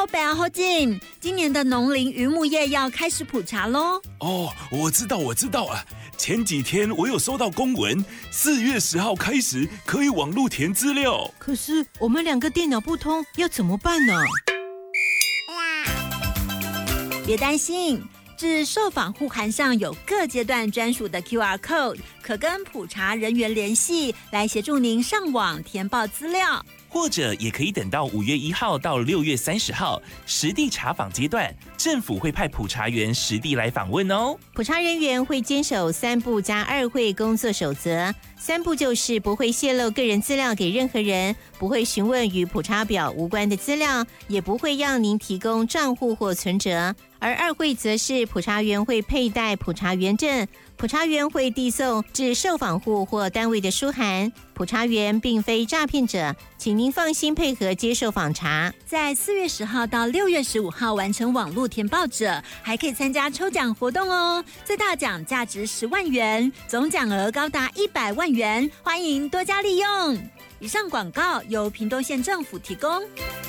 好北啊，好近！今年的农林渔牧业要开始普查咯。 哦，我知道啊。前几天我有收到公文，4月10号开始可以网路填资料。 可是我们2个电脑不通，要怎么办呢？ 别担心，至受访户函上有各阶段专属的 QR code， 可跟普查人员联系，来协助您上网填报资料。 或者也可以等到5月1号到6月30号实地查访阶段，政府会派普查员实地来访问哦。 普查人员会坚守3不加2会工作守则，3不就是不会泄露个人资料给任何人，不会询问与普查表无关的资料，也不会让您提供账户或存折。而2会则是普查员会佩戴普查员证，普查员会递送至受访户或单位的书函。普查员并非诈骗者，请您放心配合接受访查。 在4月10号到6月15号完成网路填报者，还可以参加抽奖活动哦，最大奖价值10万元，总奖额高达100万元，欢迎多加利用。以上广告由屏东县政府提供。